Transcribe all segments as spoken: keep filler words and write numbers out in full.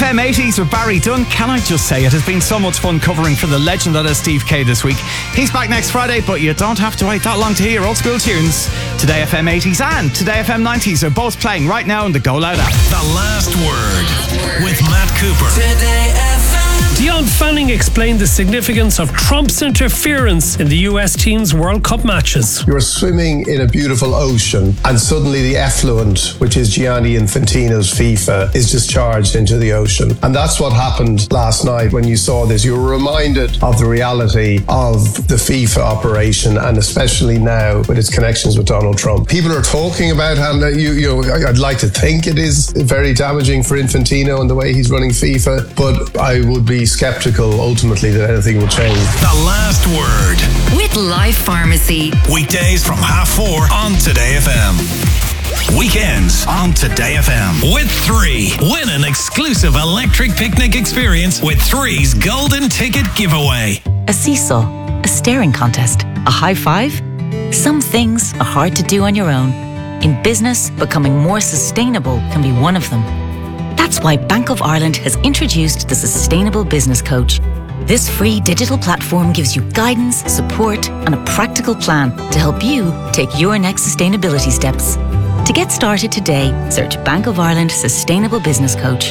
M eighties with Barry Dunn. Can I just say, it has been so much fun covering for the legend that is Steve Kay this week. He's back next Friday, but you don't have to wait that long to hear old school tunes. Today F M eighties and Today F M nineties are both playing right now in the Go Loud app. The Last Word with Matt Cooper. Today F M. Dion Fanning explained the significance of Trump's interference in the U S team's World Cup matches. You're swimming in a beautiful ocean and suddenly the effluent, which is Gianni Infantino's FIFA, is discharged into the ocean. And that's what happened last night when you saw this. You were reminded of the reality of the FIFA operation, and especially now with its connections with Donald Trump. People are talking about how, you, you know, I'd like to think it is very damaging for Infantino and the way he's running FIFA, but I would be skeptical ultimately that anything will change. The Last Word with Life Pharmacy. Weekdays from half four on Today F M. Weekends on Today F M. With three. Win an exclusive electric picnic experience with three's golden ticket giveaway. A seesaw, a staring contest, a high five. Some things are hard to do on your own. In business, becoming more sustainable can be one of them. That's why Bank of Ireland has introduced the Sustainable Business Coach. This free digital platform gives you guidance, support, and a practical plan to help you take your next sustainability steps. To get started today, search Bank of Ireland Sustainable Business Coach.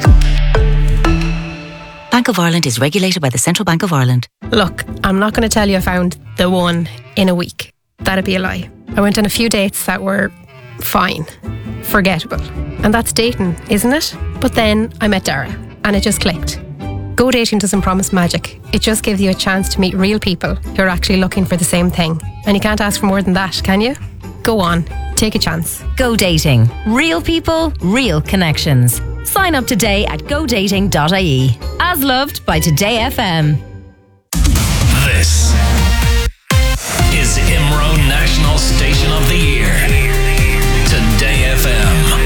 Bank of Ireland is regulated by the Central Bank of Ireland. Look, I'm not going to tell you I found the one in a week. That'd be a lie. I went on a few dates that were fine, forgettable. And that's dating, isn't it? But then I met Dara, and it just clicked. Go Dating doesn't promise magic. It just gives you a chance to meet real people who are actually looking for the same thing. And you can't ask for more than that, can you? Go on, take a chance. Go Dating. Real people, real connections. Sign up today at go dating dot I E. As loved by Today F M. This is Imro National Station of the Year. Today F M.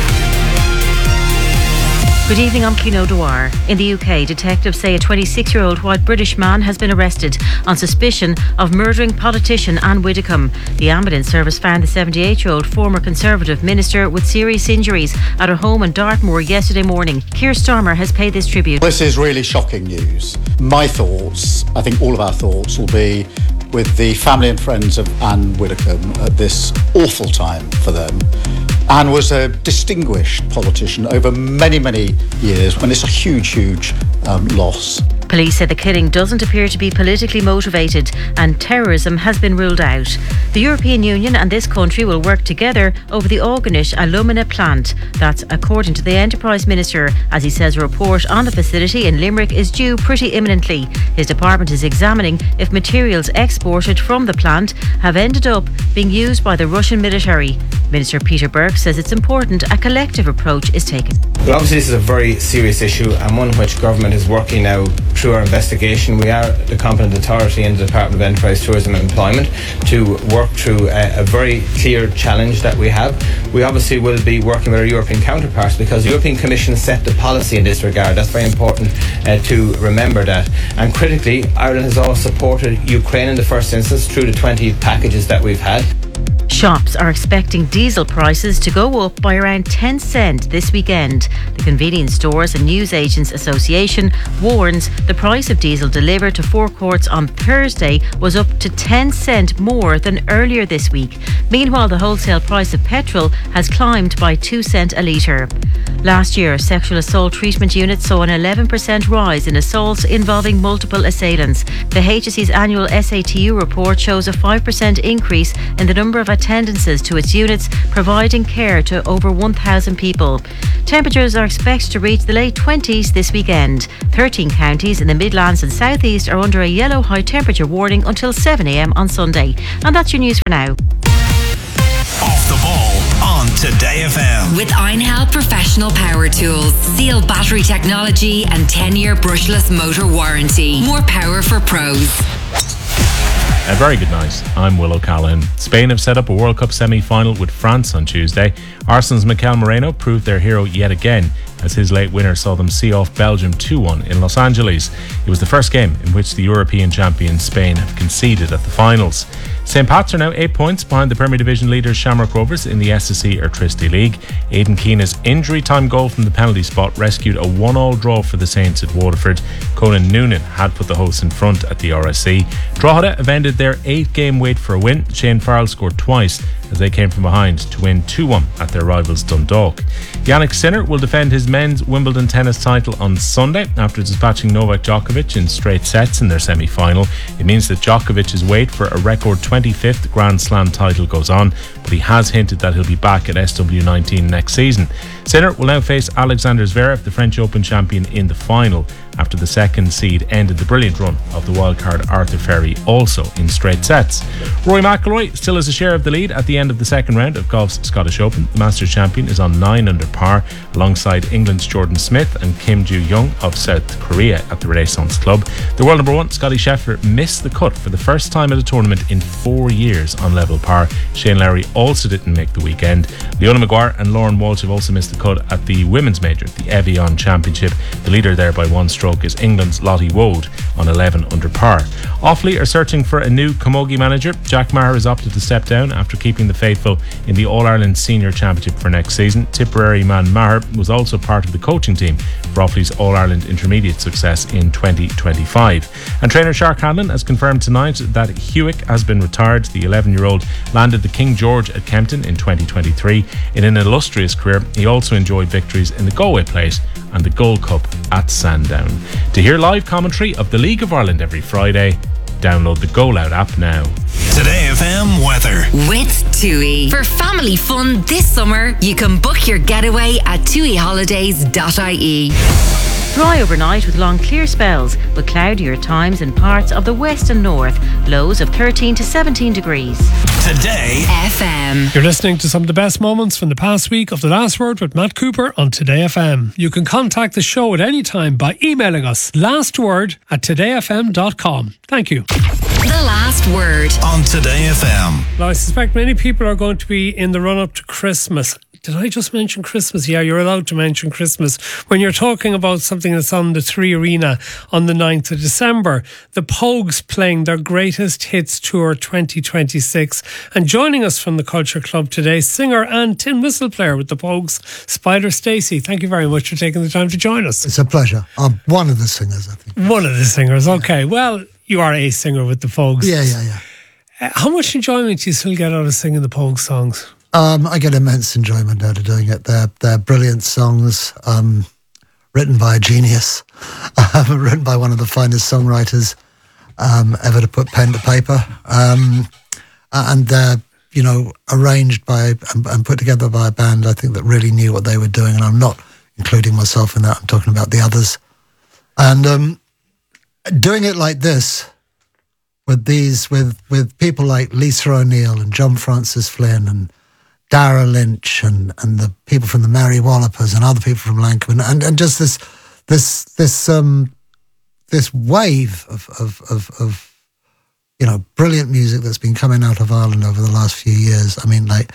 Good evening, I'm Kino Dwyer. In the U K, detectives say a twenty-six-year-old white British man has been arrested on suspicion of murdering politician Anne Widdecombe. The ambulance service found the seventy-eight-year-old former Conservative minister with serious injuries at her home in Dartmoor yesterday morning. Keir Starmer has paid this tribute. This is really shocking news. My thoughts, I think all of our thoughts, will be with the family and friends of Anne Widdecombe at this awful time for them. Anne was a distinguished politician over many, many years, and it's a huge, huge um, loss. Police say the killing doesn't appear to be politically motivated and terrorism has been ruled out. The European Union and this country will work together over the Aughinish alumina plant. That's according to the Enterprise Minister, as he says a report on the facility in Limerick is due pretty imminently. His department is examining if materials exported from the plant have ended up being used by the Russian military. Minister Peter Burke says it's important a collective approach is taken. Well, obviously this is a very serious issue and one which government is working now through our investigation. We are the competent authority in the Department of Enterprise, Tourism and Employment to work through a, a very clear challenge that we have. We obviously will be working with our European counterparts because the European Commission set the policy in this regard. That's very important uh, to remember that. And critically, Ireland has also supported Ukraine in the first instance through the twenty packages that we've had. Shops are expecting diesel prices to go up by around ten cent this weekend. The Convenience Stores and Newsagents Association warns the price of diesel delivered to forecourts on Thursday was up to ten cent more than earlier this week. Meanwhile, the wholesale price of petrol has climbed by two cent a litre. Last year, sexual assault treatment units saw an eleven percent rise in assaults involving multiple assailants. The H S E's annual S A T U report shows a five percent increase in the number of attendances to its units, providing care to over one thousand people. Temperatures are expected to reach the late twenties this weekend. thirteen counties in the Midlands and South East are under a yellow high temperature warning until seven a m on Sunday. And that's your news for now. Off the ball on Today F M. With Einhell Professional Power Tools. Seal battery technology and ten-year brushless motor warranty. More power for pros. A very good night. I'm Will O'Callaghan. Spain have set up a World Cup semi-final with France on Tuesday. Arsenal's Mikel Moreno proved their hero yet again as his late winner saw them see off Belgium two one in Los Angeles. It was the first game in which the European champion Spain have conceded at the finals. Saint Pat's are now eight points behind the Premier Division leaders Shamrock Rovers in the S S E Airtricity League. Aidan Keena's injury time goal from the penalty spot rescued a one all draw for the Saints at Waterford. Conan Noonan had put the hosts in front at the R S C. Drogheda have ended their eight game wait for a win. Shane Farrell scored twice as they came from behind to win two one at their rivals Dundalk. Yannick Sinner will defend his men's Wimbledon tennis title on Sunday after dispatching Novak Djokovic in straight sets in their semi-final. It means that Djokovic's wait for a record twenty-fifth Grand Slam title goes on, but he has hinted that he'll be back at S W nineteen next season. Sinner will now face Alexander Zverev, the French Open champion, in the final after the second seed ended the brilliant run of the wildcard Arthur Ferry, also in straight sets. Rory McIlroy still has a share of the lead at the end of the second round of golf's Scottish Open. The Masters champion is on nine under par alongside England's Jordan Smith and Kim Joo-young of South Korea at the Renaissance Club. The world number one, Scottie Scheffler, missed the cut for the first time at a tournament in four years on level par. Shane Lowry also didn't make the weekend. Leona Maguire and Lauren Walsh have also missed the cut at the women's major, the Evian Championship. The leader there by one stroke is England's Lottie Wood on eleven under par. Offaly are searching for a new camogie manager. Jack Maher has opted to step down after keeping the faithful in the All-Ireland Senior Championship for next season. Tipperary man Maher was also part of the coaching team for Offaly's All-Ireland Intermediate success in twenty twenty-five. And trainer Shark Hanlon has confirmed tonight that Hewick has been retired. The eleven-year-old landed the King George at Kempton in twenty twenty-three. In an illustrious career, he also enjoyed victories in the Galway Plate and the Gold Cup at Sandown. To hear live commentary of the League of Ireland every Friday, download the Go Loud app now. Today F M weather with TUI. For family fun this summer, you can book your getaway at tui holidays dot I E. Dry overnight with long clear spells, but cloudier times in parts of the west and north. Lows of thirteen to seventeen degrees. Today F M. You're listening to some of the best moments from the past week of The Last Word with Matt Cooper on Today F M. You can contact the show at any time by emailing us lastword at today f m dot com. Thank you. The Last Word on Today F M. Now, I suspect many people are going to be in the run-up to Christmas. Did I just mention Christmas? Yeah, you're allowed to mention Christmas. When you're talking about something that's on the Three Arena on the ninth of December, the Pogues playing their Greatest Hits Tour twenty twenty-six. And joining us from the Culture Club today, singer and tin whistle player with the Pogues, Spider Stacey. Thank you very much for taking the time to join us. It's a pleasure. I'm one of the singers, I think. One of the singers, okay. Well, you are a singer with the Pogues. Yeah, yeah, yeah. Uh, how much enjoyment do you still get out of singing the Pogues songs? Um, I get immense enjoyment out of doing it. They're, they're brilliant songs, um, written by a genius, um, written by one of the finest songwriters um, ever to put pen to paper. Um, and they're, you know, arranged by and, and put together by a band, I think, that really knew what they were doing. And I'm not including myself in that. I'm talking about the others. And um, doing it like this, with these, with, with people like Lisa O'Neill and John Francis Flynn and Dara Lynch and, and the people from the Mary Wallopers and other people from Lancashire, and, and just this this this um this wave of, of of of you know brilliant music that's been coming out of Ireland over the last few years. I mean, like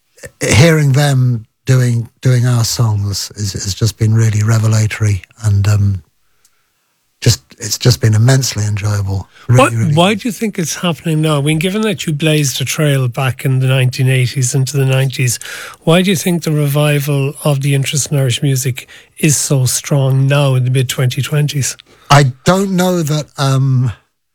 hearing them doing doing our songs is has just been really revelatory, and um just it's just been immensely enjoyable. Really, what, really why do you think it's happening now? I mean, given that you blazed a trail back in the nineteen eighties into the nineties, why do you think the revival of the interest in Irish music is so strong now in the mid twenty twenties? I don't know that um,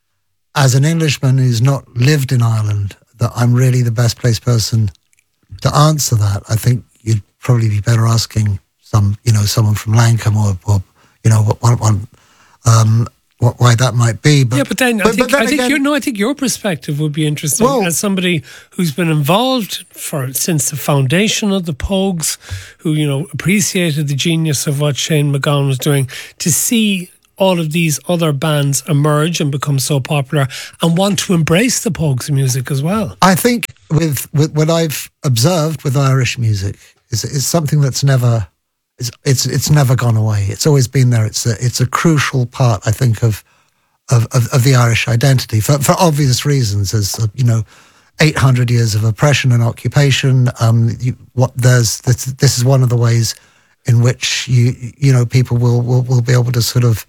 as an Englishman who's not lived in Ireland, that I'm really the best placed person to answer that. I think you'd probably be better asking some, you know, someone from Lancashire or, or you know, one, one Um, what, why that might be, but yeah, but then but, I think, but then I think again, your, no, I think your perspective would be interesting well, as somebody who's been involved for since the foundation of the Pogues, who you know appreciated the genius of what Shane MacGowan was doing, to see all of these other bands emerge and become so popular and want to embrace the Pogues music as well. I think with, with what I've observed with Irish music is is something that's never. It's, it's it's never gone away. It's always been there. It's a it's a crucial part, I think, of of, of, of the Irish identity for for obvious reasons. As uh, you know, eight hundred years of oppression and occupation. Um, you, what there's this, this is one of the ways in which you you know people will will, will be able to sort of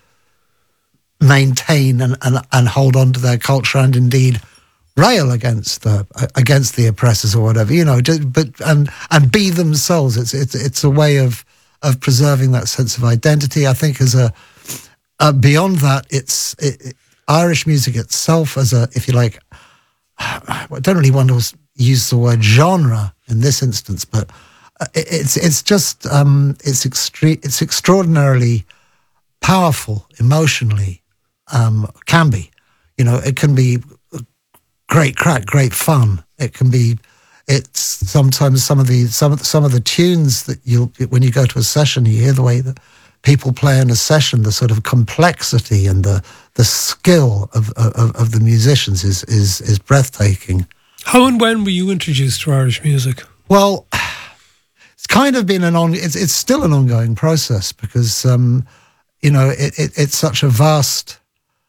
maintain and, and and hold on to their culture and indeed rail against the against the oppressors or whatever, you know, just, but and and be themselves. It's it's it's a way of of preserving that sense of identity. I think as a uh, beyond that, it's it, it, Irish music itself as a, if you like, I don't really want to use the word genre in this instance, but it, it's it's just um, it's extre- it's extraordinarily powerful emotionally. Um, can be, you know, it can be great crack, great fun. It can be, it's sometimes some of the some of the, some of the tunes that you'll when you go to a session, you hear the way that people play in a session, the sort of complexity and the the skill of of, of the musicians is is is breathtaking. How and when were you introduced to Irish music? Well, it's kind of been an on. It's it's still an ongoing process because um, you know it, it it's such a vast.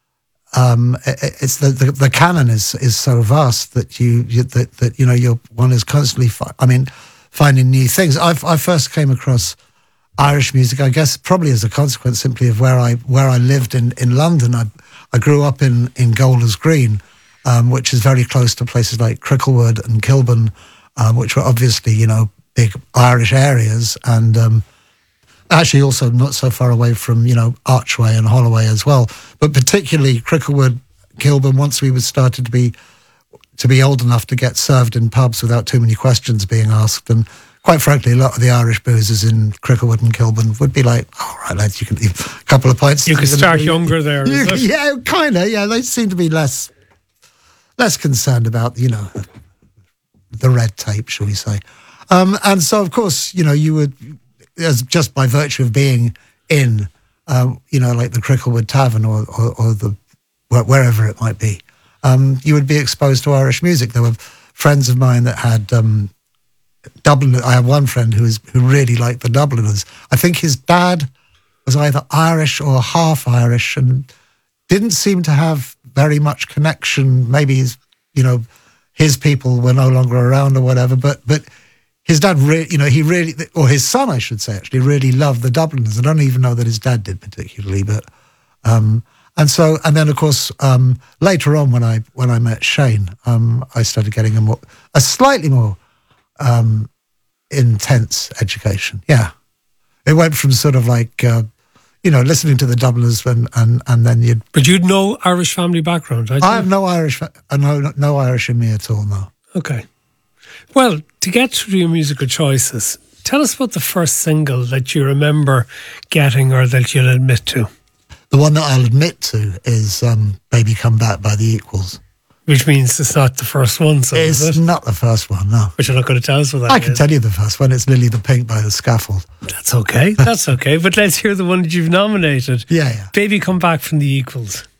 Um, it, it's the, the the canon is is so vast that you, you that that you know you're one is constantly. Fi- I mean, finding new things. I I first came across Irish music, I guess, probably as a consequence simply of where I where I lived in, in London. I I grew up in in Golders Green, um, which is very close to places like Cricklewood and Kilburn, um, which were obviously you know big Irish areas, and um, actually also not so far away from you know Archway and Holloway as well. But particularly Cricklewood, Kilburn. Once we were started to be to be old enough to get served in pubs without too many questions being asked, and quite frankly, a lot of the Irish boozers in Cricklewood and Kilburn would be like, "All right, lads, you can leave a couple of pints." You could start younger there. You, is it? Yeah, kind of. Yeah, they seem to be less less concerned about you know the red tape, shall we say? Um, and so, of course, you know, you would, as just by virtue of being in, um, you know, like the Cricklewood Tavern or or, or the wherever it might be, um, you would be exposed to Irish music. There were friends of mine that had. Um, Dublin. I have one friend who is who really liked the Dubliners. I think his dad was either Irish or half Irish, and didn't seem to have very much connection. Maybe his, you know, his people were no longer around or whatever. But but his dad, re- you know, he really, or his son, I should say, actually really loved the Dubliners. I don't even know that his dad did particularly, but um, and so and then of course um, later on when I when I met Shane, um, I started getting a more a slightly more. Um, intense education. Yeah, it went from sort of like uh, you know listening to the Dubliners and and and then you'd. But you'd no Irish family background, right? I have no Irish, uh, no no Irish in me at all. No. Okay. Well, to get through your musical choices, tell us about the first single that you remember getting or that you'll admit to. The one that I'll admit to is um, "Baby Come Back" by the Equals. Which means it's not the first one, so it's is it? not the first one, no. But you're not going to tell us what that I can is. tell you the first one. It's Lily the Pink by The Scaffold. That's okay. That's okay. But let's hear the one that you've nominated. Yeah, yeah. Baby Come Back from the Equals.